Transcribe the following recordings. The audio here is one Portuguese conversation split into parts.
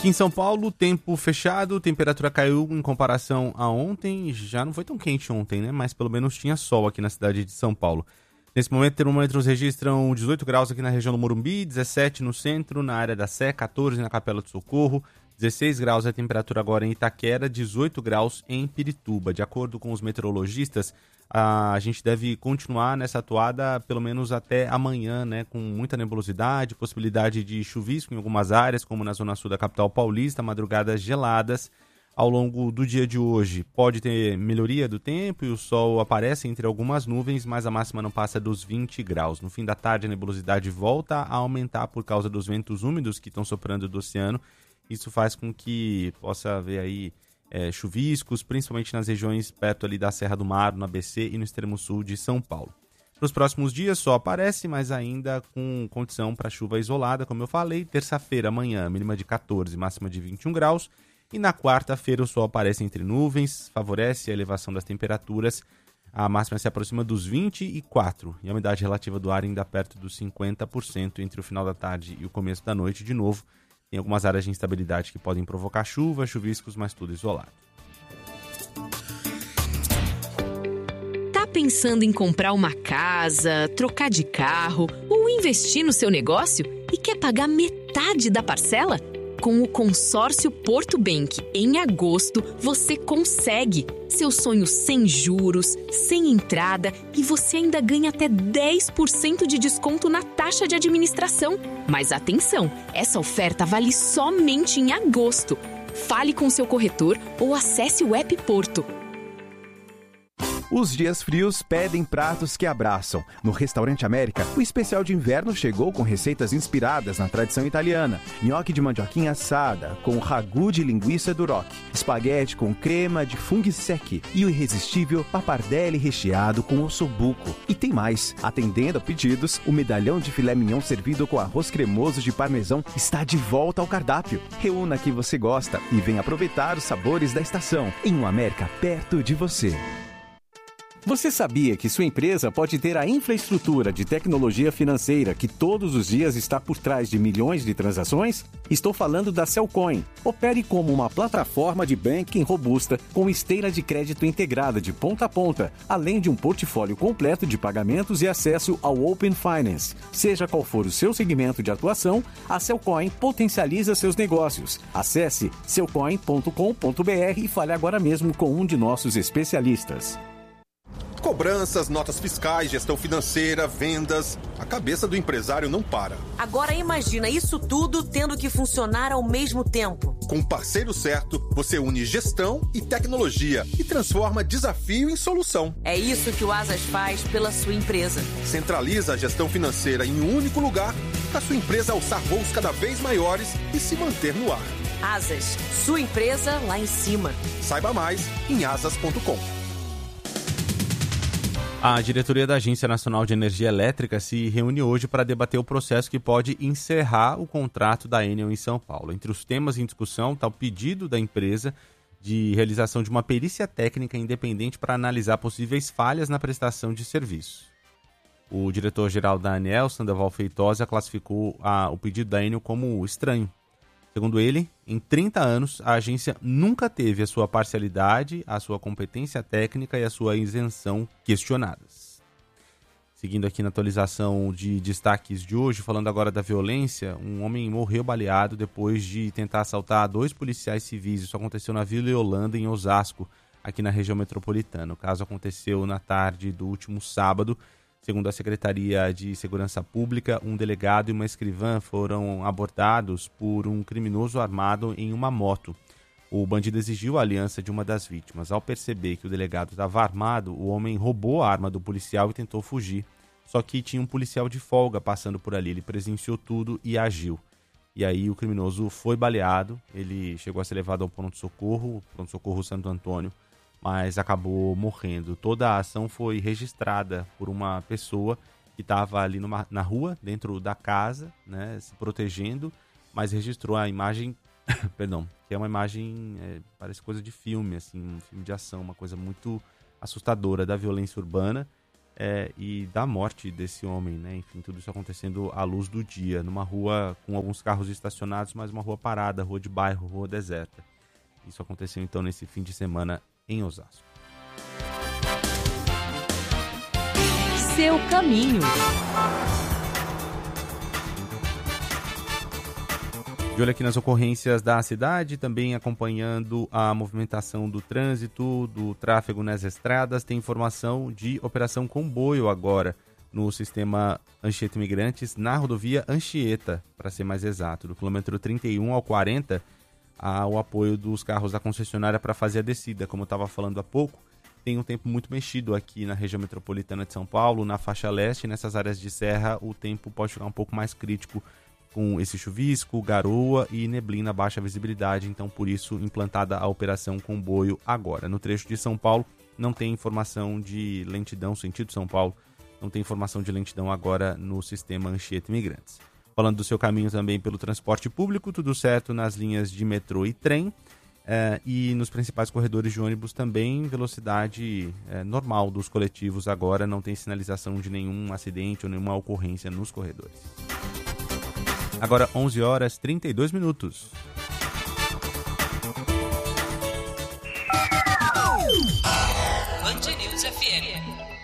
Aqui em São Paulo, tempo fechado, temperatura caiu em comparação a ontem. Já não foi tão quente ontem, né? Mas pelo menos tinha sol aqui na cidade de São Paulo. Nesse momento, termômetros registram 18 graus aqui na região do Morumbi, 17 no centro, na área da Sé, 14 na Capela do Socorro, 16 graus a temperatura agora em Itaquera, 18 graus em Pirituba. De acordo com os meteorologistas, a gente deve continuar nessa atuada pelo menos até amanhã, né, com muita nebulosidade, possibilidade de chuvisco em algumas áreas, como na zona sul da capital paulista, madrugadas geladas. Ao longo do dia de hoje pode ter melhoria do tempo e o sol aparece entre algumas nuvens, mas a máxima não passa dos 20 graus. No fim da tarde a nebulosidade volta a aumentar por causa dos ventos úmidos que estão soprando do oceano. Isso faz com que possa haver aí chuviscos, principalmente nas regiões perto ali da Serra do Mar, no ABC e no extremo sul de São Paulo. Nos próximos dias só aparece, mas ainda com condição para chuva isolada, como eu falei. Terça-feira, amanhã, mínima de 14, máxima de 21 graus. E na quarta-feira o sol aparece entre nuvens, favorece a elevação das temperaturas. A máxima se aproxima dos 24 e a umidade relativa do ar ainda perto dos 50% entre o final da tarde e o começo da noite de novo. Tem algumas áreas de instabilidade que podem provocar chuva, chuviscos, mas tudo isolado. Tá pensando em comprar uma casa, trocar de carro ou investir no seu negócio e quer pagar metade da parcela? Com o consórcio Porto Bank, em agosto, você consegue. Seu sonho sem juros, sem entrada e você ainda ganha até 10% de desconto na taxa de administração. Mas atenção, essa oferta vale somente em agosto. Fale com seu corretor ou acesse o app Porto. Os dias frios pedem pratos que abraçam. No Restaurante América, o especial de inverno chegou com receitas inspiradas na tradição italiana. Nhoque de mandioquinha assada, com ragu de linguiça duroc, espaguete com crema de funghi secchi e o irresistível pappardelle recheado com ossobuco. E tem mais. Atendendo a pedidos, o medalhão de filé mignon servido com arroz cremoso de parmesão está de volta ao cardápio. Reúna que você gosta e venha aproveitar os sabores da estação em um América perto de você. Você sabia que sua empresa pode ter a infraestrutura de tecnologia financeira que todos os dias está por trás de milhões de transações? Estou falando da Cellcoin. Opere como uma plataforma de banking robusta com esteira de crédito integrada de ponta a ponta, além de um portfólio completo de pagamentos e acesso ao Open Finance. Seja qual for o seu segmento de atuação, a Cellcoin potencializa seus negócios. Acesse cellcoin.com.br e fale agora mesmo com um de nossos especialistas. Cobranças, notas fiscais, gestão financeira, vendas. A cabeça do empresário não para. Agora imagina isso tudo tendo que funcionar ao mesmo tempo. Com o parceiro certo, você une gestão e tecnologia e transforma desafio em solução. É isso que o Asas faz pela sua empresa. Centraliza a gestão financeira em um único lugar para sua empresa alçar voos cada vez maiores e se manter no ar. Asas, sua empresa lá em cima. Saiba mais em asas.com. A diretoria da Agência Nacional de Energia Elétrica se reúne hoje para debater o processo que pode encerrar o contrato da Enel em São Paulo. Entre os temas em discussão está o pedido da empresa de realização de uma perícia técnica independente para analisar possíveis falhas na prestação de serviço. O diretor-geral da ANEEL, Sandoval Feitosa, classificou o pedido da Enel como estranho. Segundo ele, em 30 anos, a agência nunca teve a sua parcialidade, a sua competência técnica e a sua isenção questionadas. Seguindo aqui na atualização de destaques de hoje, falando agora da violência, um homem morreu baleado depois de tentar assaltar 2 policiais civis. Isso aconteceu na Vila Yolanda, em Osasco, aqui na região metropolitana. O caso aconteceu na tarde do último sábado. Segundo a Secretaria de Segurança Pública, um delegado e uma escrivã foram abordados por um criminoso armado em uma moto. O bandido exigiu a aliança de uma das vítimas. Ao perceber que o delegado estava armado, o homem roubou a arma do policial e tentou fugir. Só que tinha um policial de folga passando por ali. Ele presenciou tudo e agiu. E aí o criminoso foi baleado. Ele chegou a ser levado ao pronto-socorro Santo Antônio, mas acabou morrendo. Toda a ação foi registrada por uma pessoa que estava ali na rua, dentro da casa, né, se protegendo, mas registrou a imagem, perdão, que é uma imagem, parece coisa de filme, assim, um filme de ação, uma coisa muito assustadora da violência urbana. e da morte desse homem, né? Enfim, tudo isso acontecendo à luz do dia, numa rua com alguns carros estacionados, mas uma rua parada, rua de bairro, rua deserta. Isso aconteceu então nesse fim de semana em Osasco. Seu caminho. De olho aqui nas ocorrências da cidade, também acompanhando a movimentação do trânsito, do tráfego nas estradas, tem informação de operação comboio agora no sistema Anchieta Imigrantes, na rodovia Anchieta, para ser mais exato, do quilômetro 31 ao 40, ao apoio dos carros da concessionária para fazer a descida. Como eu estava falando há pouco, tem um tempo muito mexido aqui na região metropolitana de São Paulo, na faixa leste, nessas áreas de serra, o tempo pode ficar um pouco mais crítico com esse chuvisco, garoa e neblina, baixa visibilidade, então por isso implantada a operação comboio agora. No trecho de São Paulo não tem informação de lentidão, sentido São Paulo, não tem informação de lentidão agora no sistema Anchieta Imigrantes. Falando do seu caminho também pelo transporte público, tudo certo nas linhas de metrô e trem, e nos principais corredores de ônibus também, velocidade normal dos coletivos agora, não tem sinalização de nenhum acidente ou nenhuma ocorrência nos corredores. Agora 11 horas 32 minutos. Band News FM.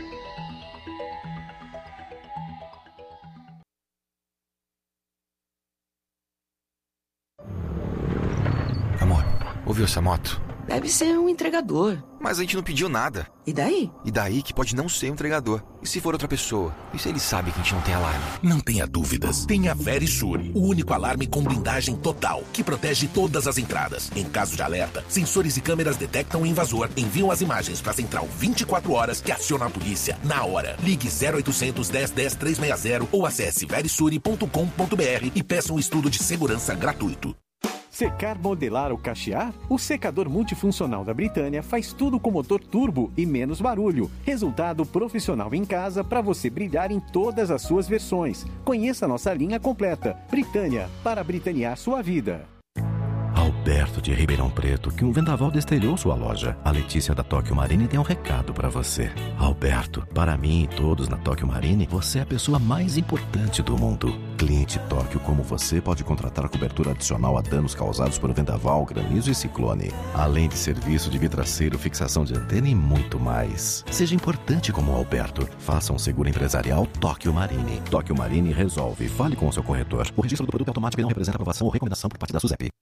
Amor, ouviu essa moto? Deve ser um entregador. Mas a gente não pediu nada. E daí? E daí que pode não ser um entregador. E se for outra pessoa? E se ele sabe que a gente não tem alarme? Não tenha dúvidas. Tenha Verisure, o único alarme com blindagem total, que protege todas as entradas. Em caso de alerta, sensores e câmeras detectam o invasor, enviam as imagens para a central 24 horas que aciona a polícia na hora. Ligue 0800 10 10 360 ou acesse verisure.com.br e peça um estudo de segurança gratuito. Secar, modelar ou cachear? O secador multifuncional da Britânia faz tudo com motor turbo e menos barulho. Resultado profissional em casa para você brilhar em todas as suas versões. Conheça a nossa linha completa. Britânia, para britanear sua vida. Alberto de Ribeirão Preto, que um vendaval destelhou sua loja. A Letícia da Tóquio Marine tem um recado para você. Alberto, para mim e todos na Tóquio Marine, você é a pessoa mais importante do mundo. Cliente Tóquio como você pode contratar cobertura adicional a danos causados por vendaval, granizo e ciclone. Além de serviço de vidraceiro, fixação de antena e muito mais. Seja importante como o Alberto. Faça um seguro empresarial Tóquio Marine. Tóquio Marine resolve. Fale com o seu corretor. O registro do produto é automático e não representa aprovação ou recomendação por parte da SUSEP.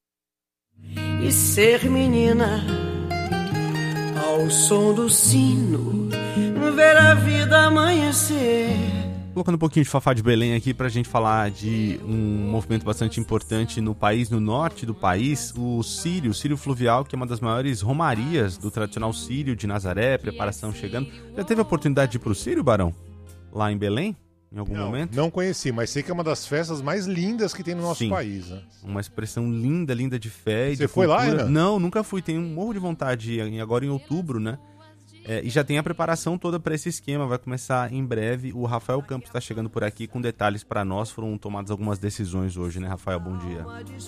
E ser menina ao som do sino, ver a vida amanhecer. Colocando um pouquinho de Fafá de Belém aqui pra gente falar de um movimento bastante importante no país, no norte do país, o Círio Fluvial, que é uma das maiores romarias do tradicional Círio de Nazaré, preparação chegando. Já teve a oportunidade de ir pro Círio, Barão? Lá em Belém? Em algum momento? Não conheci, mas sei que é uma das festas mais lindas que tem no nosso país, né? Uma expressão linda de fé e Você de foi cultura. lá, Ana? Não, nunca fui. Tenho um morro de vontade de ir agora em outubro, né? E já tem a preparação toda para esse esquema. Vai começar em breve. O Rafael Campos está chegando por aqui com detalhes para nós. Foram tomadas algumas decisões hoje, né, Rafael? Bom dia.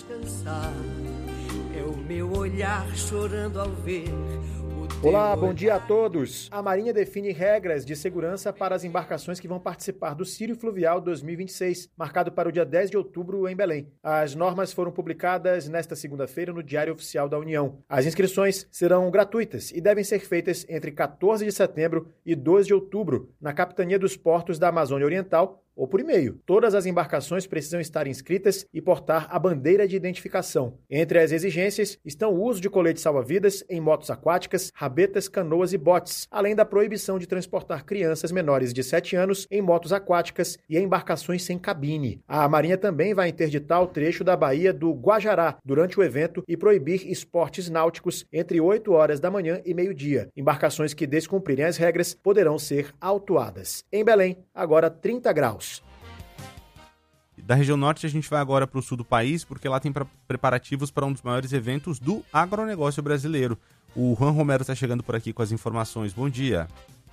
É o meu olhar chorando ao ver. Olá, bom dia a todos. A Marinha define regras de segurança para as embarcações que vão participar do Círio Fluvial 2026, marcado para o dia 10 de outubro em Belém. As normas foram publicadas nesta segunda-feira no Diário Oficial da União. As inscrições serão gratuitas e devem ser feitas entre 14 de setembro e 2 de outubro, na Capitania dos Portos da Amazônia Oriental, ou por e-mail. Todas as embarcações precisam estar inscritas e portar a bandeira de identificação. Entre as exigências estão o uso de coletes salva-vidas em motos aquáticas, rabetas, canoas e botes, além da proibição de transportar crianças menores de 7 anos em motos aquáticas e em embarcações sem cabine. A Marinha também vai interditar o trecho da Baía do Guajará durante o evento e proibir esportes náuticos entre 8 horas da manhã e meio-dia. Embarcações que descumprirem as regras poderão ser autuadas. Em Belém, agora 30 graus. Da região norte a gente vai agora para o sul do país, porque lá tem preparativos para um dos maiores eventos do agronegócio brasileiro. O Juan Romero está chegando por aqui com as informações. Bom dia.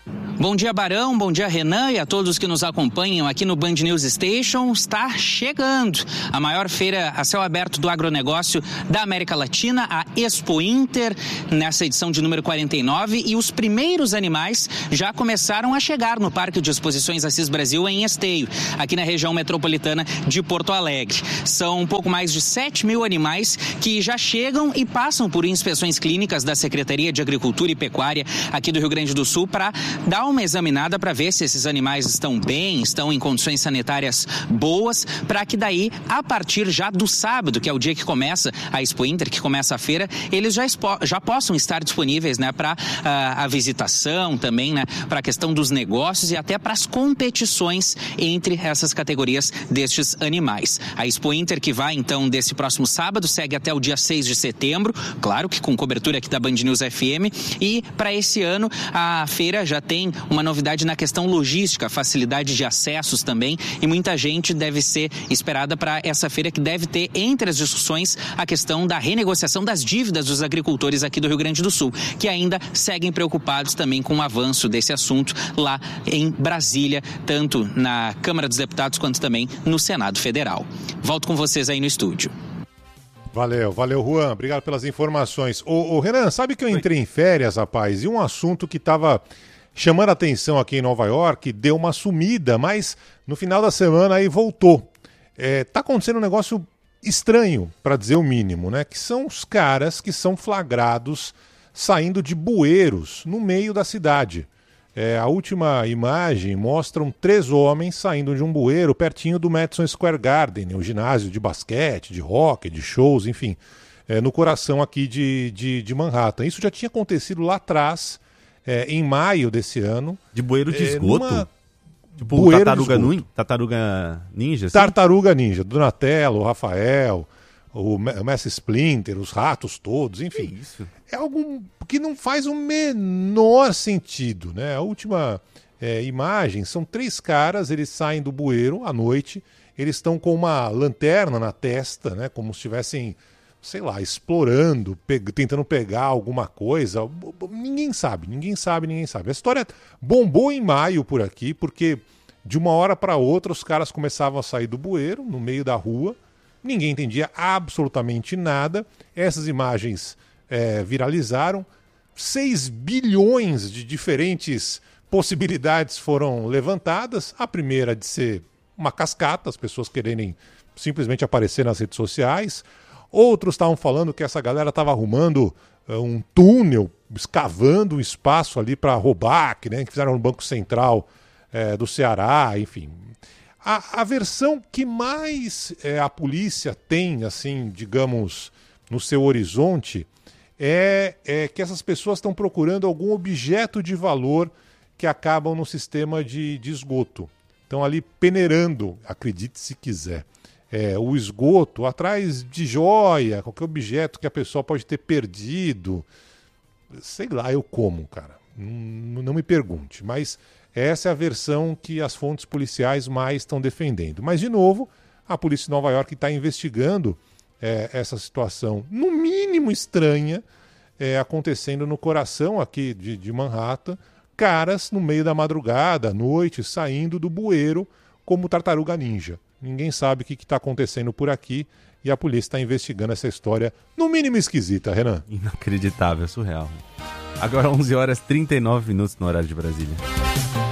Bom dia, Barão, bom dia, Renan, e a todos que nos acompanham aqui no Band News Station. Está chegando a maior feira a céu aberto do agronegócio da América Latina, a Expo Inter, nessa edição de número 49, e os primeiros animais já começaram a chegar no Parque de Exposições Assis Brasil em Esteio, aqui na região metropolitana de Porto Alegre. São um pouco mais de 7 mil animais que já chegam e passam por inspeções clínicas da Secretaria de Agricultura e Pecuária aqui do Rio Grande do Sul para dar uma examinada para ver se esses animais estão bem, estão em condições sanitárias boas, para que daí, a partir já do sábado, que é o dia que começa a Expo Inter, que começa a feira, eles já possam estar disponíveis, né, para a visitação também, né, para a questão dos negócios e até para as competições entre essas categorias destes animais. A Expo Inter, que vai então desse próximo sábado, segue até o dia 6 de setembro, claro que com cobertura aqui da Band News FM, e para esse ano a feira já tem uma novidade na questão logística, facilidade de acessos também, e muita gente deve ser esperada para essa feira, que deve ter entre as discussões a questão da renegociação das dívidas dos agricultores aqui do Rio Grande do Sul, que ainda seguem preocupados também com o avanço desse assunto lá em Brasília, tanto na Câmara dos Deputados quanto também no Senado Federal. Volto com vocês aí no estúdio. Valeu, Juan, obrigado pelas informações. Ô Renan, sabe que eu entrei em férias, rapaz, e um assunto que estava chamando a atenção aqui em Nova York, deu uma sumida, mas no final da semana aí voltou. Tá acontecendo um negócio estranho, para dizer o mínimo, né? Que são os caras que são flagrados saindo de bueiros no meio da cidade. A última imagem mostra 3 homens saindo de um bueiro pertinho do Madison Square Garden, o ginásio de basquete, de hóquei, de shows, enfim, no coração aqui de Manhattan. Isso já tinha acontecido lá atrás, em maio desse ano. De bueiro de esgoto? Tipo tartaruga ninja? Assim? Tartaruga ninja, Donatello, Rafael, o Messi Splinter, os ratos todos, enfim. Que isso? É algo que não faz o menor sentido, né? A última imagem são 3 caras, eles saem do bueiro à noite, eles estão com uma lanterna na testa, né? Como se estivessem, sei lá, explorando, tentando pegar alguma coisa. Ninguém sabe. A história bombou em maio por aqui, porque de uma hora para outra os caras começavam a sair do bueiro, no meio da rua, ninguém entendia absolutamente nada. Essas imagens viralizaram, 6 bilhões de diferentes possibilidades foram levantadas. A primeira de ser uma cascata, as pessoas quererem simplesmente aparecer nas redes sociais. Outros estavam falando que essa galera estava arrumando um túnel, escavando um espaço ali para roubar, que fizeram no Banco Central do Ceará, enfim. A versão que mais a polícia tem, assim, digamos, no seu horizonte, é que essas pessoas estão procurando algum objeto de valor que acabam no sistema de esgoto. Estão ali peneirando, acredite se quiser. O esgoto atrás de joia, qualquer objeto que a pessoa pode ter perdido. Sei lá, eu como, cara. Não me pergunte. Mas essa é a versão que as fontes policiais mais estão defendendo. Mas, de novo, a polícia de Nova York está investigando essa situação, no mínimo estranha, acontecendo no coração aqui de Manhattan. Caras no meio da madrugada, à noite, saindo do bueiro como tartaruga ninja. Ninguém sabe o que está acontecendo por aqui e a polícia está investigando essa história, no mínimo esquisita, Renan. Inacreditável, surreal. Agora 11h39 no horário de Brasília.